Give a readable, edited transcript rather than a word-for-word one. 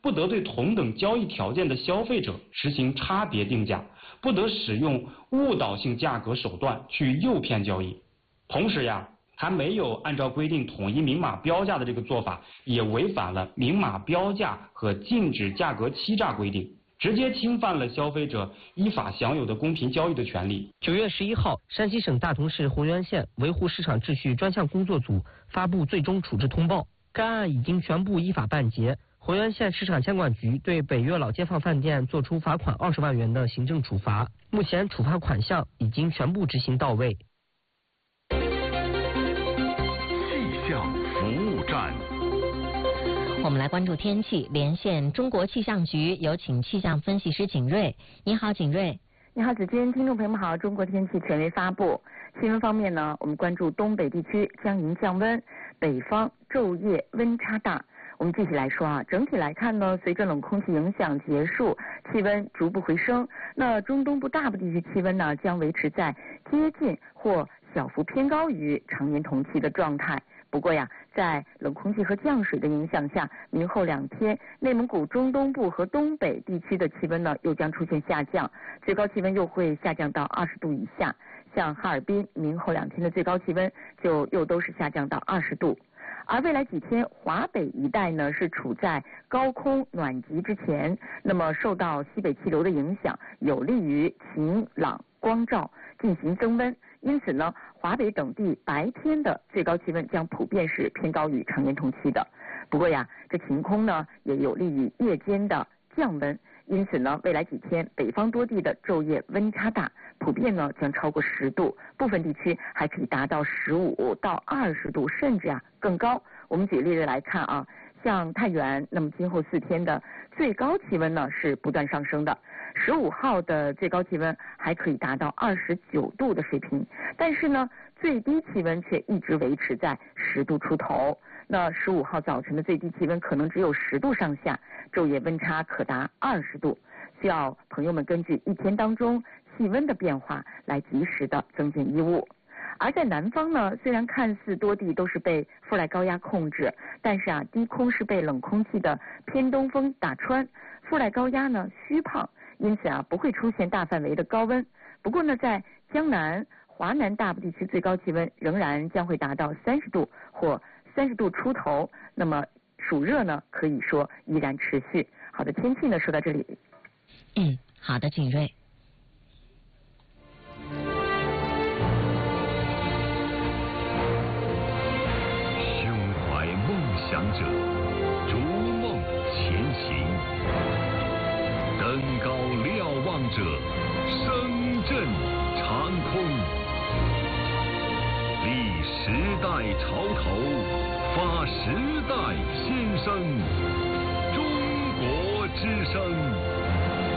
不得对同等交易条件的消费者实行差别定价，不得使用误导性价格手段去诱骗交易。同时呀，还没有按照规定统一明码标价的这个做法，也违反了明码标价和禁止价格欺诈规定，直接侵犯了消费者依法享有的公平交易的权利。 9月11号，山西省大同市红原县维护市场秩序专项工作组发布最终处置通报，该案已经全部依法办结。红原县市场监管局对北岳老街坊饭店作出罚款20万元的行政处罚，目前处罚款项已经全部执行到位。 气象服务站， 我们来关注天气，连线中国气象局，有请气象分析师景睿。你好，景睿。 你好，子君，听众朋友们好。中国天气权威发布。气温方面呢，我们关注东北地区将迎降温，北方昼夜温差大。我们具体来说啊，整体来看呢，随着冷空气影响结束，气温逐步回升。那中东部大部地区气温呢，将维持在接近或小幅偏高于常年同期的状态。不过呀，在冷空气和降水的影响下，明后2天，内蒙古中东部和东北地区的气温呢，又将出现下降，最高气温又会下降到20度以下。像哈尔滨，明后2天的最高气温就又都是下降到20度。而未来几天，华北一带呢是处在高空暖极之前，那么受到西北气流的影响，有利于晴朗光照进行增温。因此呢，华北等地白天的最高气温将普遍是偏高于常年同期的。不过呀，这晴空呢也有利于夜间的降温。因此呢，未来几天北方多地的昼夜温差大，普遍呢将超过10度，部分地区还可以达到15到20度，甚至更高。我们举例子来看啊，像太原，那么今后4天的最高气温呢是不断上升的，15号的最高气温还可以达到29度的水平，但是呢，最低气温却一直维持在10度出头。那15号早晨的最低气温可能只有10度上下，昼夜温差可达20度，需要朋友们根据一天当中气温的变化来及时的增减衣物。而在南方呢，虽然看似多地都是被副来高压控制，但是低空是被冷空气的偏东风打穿，副来高压呢虚胖，因此不会出现大范围的高温。不过呢，在江南、华南大部地区最高气温仍然将会达到30度或30度出头，那么暑热呢可以说依然持续。好的，天气呢说到这里。 好的，景睿。 胸怀梦想者，逐梦前行；登高瞭望者，声震长空。历时代潮头，发时代新